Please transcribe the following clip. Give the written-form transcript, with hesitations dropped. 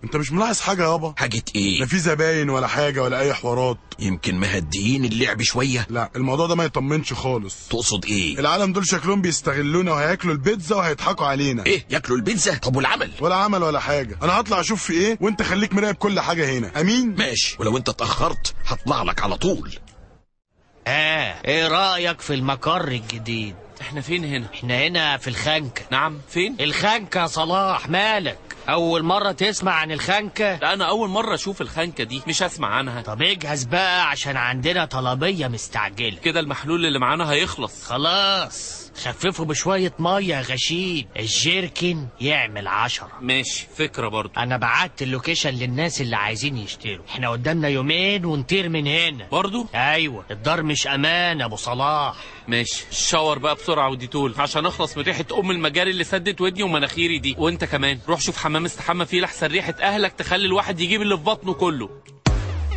انت مش ملاحظ حاجه يابا؟ حاجة ايه؟ لا في زباين ولا حاجه ولا اي حوارات. يمكن مهديين اللعب شوية. لا الموضوع ده ما يطمنش خالص. تقصد ايه؟ العالم دول شكلهم بيستغلونا وهياكلوا البيتزا وهيضحكوا علينا. ايه ياكلوا البيتزا؟ طب والعمل؟ ولا عمل ولا حاجه. انا هطلع اشوف في ايه وانت خليك مراقب كل حاجه هنا. امين؟ ماشي، ولو انت اتأخرت هطلع لك على طول. ايه رأيك في المقر الجديد؟ احنا فين هنا؟ احنا هنا في الخنكة. نعم فين؟ الخنكة يا صلاح، مالك؟ أول مرة تسمع عن الخنكة؟ لا أنا أول مرة أشوف الخنكة دي، مش أسمع عنها. طب اجهز بقى عشان عندنا طلبية مستعجلة. كده المحلول اللي معانا هيخلص. خلاص خففه بشوية مية يا غشيم، الجيركن يعمل 10. ماشي، فكرة برضو. أنا بعت اللوكيشن للناس اللي عايزين يشتروا. احنا قدامنا يومين ونطير من هنا. برضو؟ أيوة، الدار مش أمان يا أبو صلاح. ماشي، الشاور بقى بسرعة وديتول عشان أخلص من ريحة المجاري اللي سدت ودني ومناخيري دي. وأنت كمان روح شوف حمام استحمى فيه لحسن ريحة أهلك تخلي الواحد يجيب اللي في بطنه كله.